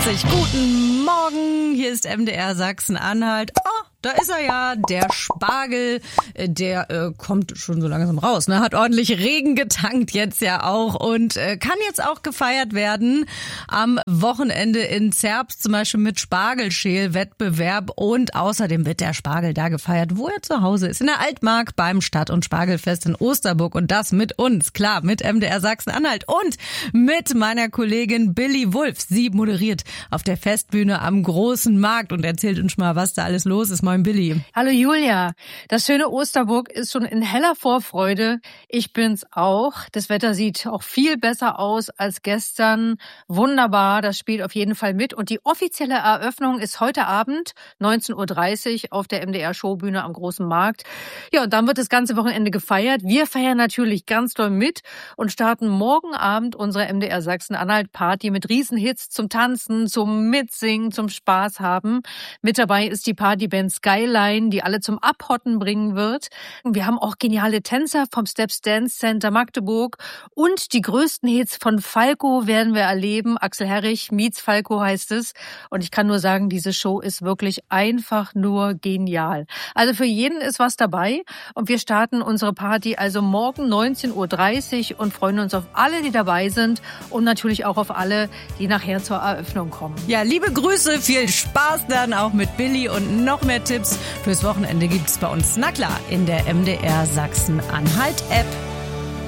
Guten Morgen, hier ist MDR Sachsen-Anhalt. Oh, da ist er ja, der Spargel, der kommt schon so langsam raus, ne? Hat ordentlich Regen getankt jetzt ja auch und kann jetzt auch gefeiert werden am Wochenende in Zerbst, zum Beispiel mit Spargelschäl-Wettbewerb, und außerdem wird der Spargel da gefeiert, wo er zu Hause ist, in der Altmark beim Stadt- und Spargelfest in Osterburg, und das mit uns, klar, mit MDR Sachsen-Anhalt und mit meiner Kollegin Billy Wulff. Sie moderiert auf der Festbühne am Großen Markt und erzählt uns mal, was da alles los ist. Moin Billy. Hallo Julia. Das schöne Osterburg ist schon in heller Vorfreude. Ich bin's auch. Das Wetter sieht auch viel besser aus als gestern. Wunderbar, das spielt auf jeden Fall mit. Und die offizielle Eröffnung ist heute Abend 19:30 Uhr auf der MDR-Showbühne am Großen Markt. Ja, und dann wird das ganze Wochenende gefeiert. Wir feiern natürlich ganz doll mit und starten morgen Abend unsere MDR Sachsen-Anhalt-Party mit Riesenhits zum Tanzen, zum Mitsingen, zum Spaß haben. Mit dabei ist die Partyband Skyline, die alle zum Abhotten bringen wird. Wir haben auch geniale Tänzer vom Steps Dance Center Magdeburg und die größten Hits von Falco werden wir erleben. Axel Herrich meets Falco heißt es. Und ich kann nur sagen, diese Show ist wirklich einfach nur genial. Also für jeden ist was dabei. Und wir starten unsere Party also morgen 19:30 Uhr und freuen uns auf alle, die dabei sind, und natürlich auch auf alle, die nachher zur Eröffnung kommen. Ja, liebe Grüße, viel Spaß dann auch mit Billy, und noch mehr Tipps fürs Wochenende gibt's bei uns, na klar, in der MDR Sachsen-Anhalt App.